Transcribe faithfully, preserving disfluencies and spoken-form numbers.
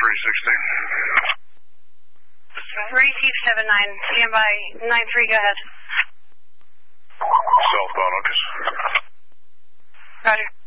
three sixteen. three Chief seven nine, stand by nine three, go ahead. Southbound, Uncas. Roger.